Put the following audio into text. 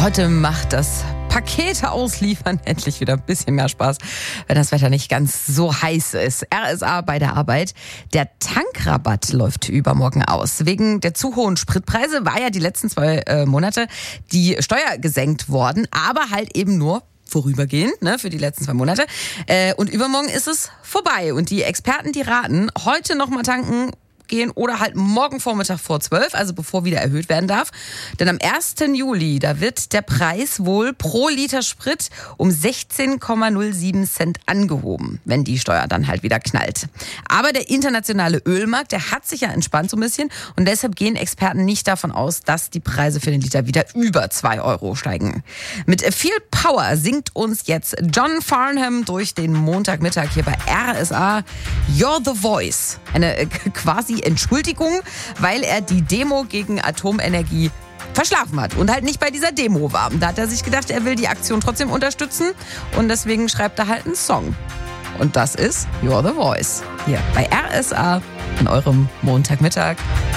Heute macht das Pakete ausliefern endlich wieder ein bisschen mehr Spaß, wenn das Wetter nicht ganz so heiß ist. RSA bei der Arbeit. Der Tankrabatt läuft übermorgen aus. Wegen der zu hohen Spritpreise war ja die letzten 2 Monate die Steuer gesenkt worden, aber halt eben nur vorübergehend, für die letzten 2 Monate. Und übermorgen ist es vorbei. Und die Experten, die raten, heute noch mal tanken gehen oder halt morgen Vormittag vor 12, also bevor wieder erhöht werden darf. Denn am 1. Juli, da wird der Preis wohl pro Liter Sprit um 16,07 Cent angehoben, wenn die Steuer dann halt wieder knallt. Aber der internationale Ölmarkt, der hat sich ja entspannt so ein bisschen und deshalb gehen Experten nicht davon aus, dass die Preise für den Liter wieder über 2 Euro steigen. Mit viel Power singt uns jetzt John Farnham durch den Montagmittag hier bei RSA You're the Voice. Eine quasi Entschuldigung, weil er die Demo gegen Atomenergie verschlafen hat und halt nicht bei dieser Demo war. Da hat er sich gedacht, er will die Aktion trotzdem unterstützen und deswegen schreibt er halt einen Song. Und das ist You're the Voice. Hier bei RSA in eurem Montagmittag.